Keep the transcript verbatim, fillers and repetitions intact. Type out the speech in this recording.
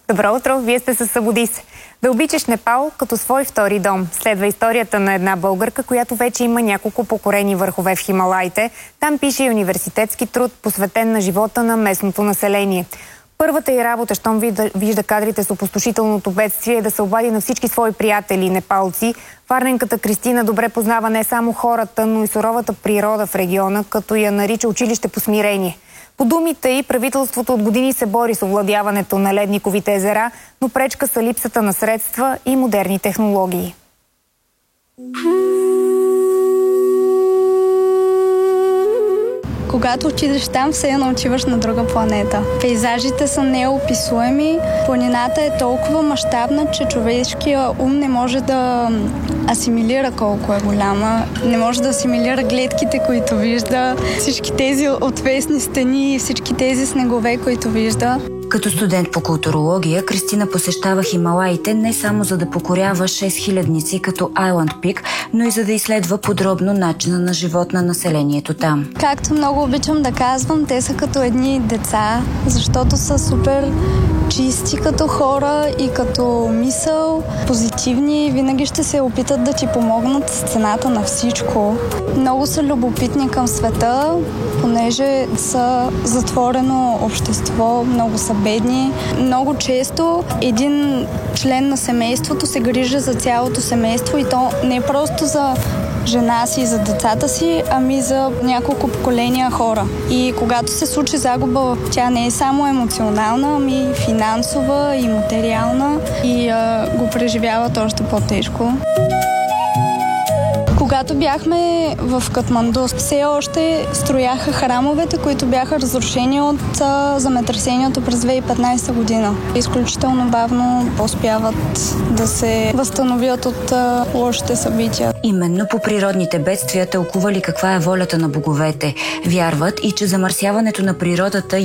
Добро утро, вие сте със Събуди се. Да обичаш Непал като свой втори дом. Следва историята на една българка, която вече има няколко покорени върхове в Хималаите. Там пише и университетски труд, посветен на живота на местното население. Първата й работа, щом вижда кадрите с опустошителното бедствие, е да се обади на всички свои приятели непалци. Варненката Кристина добре познава не само хората, но и суровата природа в региона, като я нарича училище по смирение. По думите й, правителството от години се бори с овладяването на ледниковите езера, но пречка са липсата на средства и модерни технологии. Когато отидеш там, все едно отиваш на друга планета. Пейзажите са неописуеми. Планината е толкова мащабна, че човешкия ум не може да асимилира колко е голяма. Не може да асимилира гледките, които вижда, всички тези отвесни стени, всички тези снегове, които вижда. Като студент по културология, Кристина посещава Хималаите не само за да покорява шест хилядници като Айланд Пик, но и за да изследва подробно начина на живот на населението там. Както много обичам да казвам, те са като едни деца, защото са супер чисти като хора и като мисъл, позитивни, винаги ще се опитат да ти помогнат с цената на всичко. Много са любопитни към света, понеже са затворено общество, много са бедни. Много често един член на семейството се грижи за цялото семейство и то не просто за жена си и за децата си, ами за няколко поколения хора. И когато се случи загуба, тя не е само емоционална, ами финансова и материална и а, го преживяват още по-тежко. Когато бяхме в Катманду, все още строяха храмовете, които бяха разрушени от а, земетресението през две хиляди и петнадесета година. Изключително бавно успяват да се възстановят от а, лошите събития. Именно по природните бедствия тълкували каква е волята на боговете. Вярват и че замърсяването на природата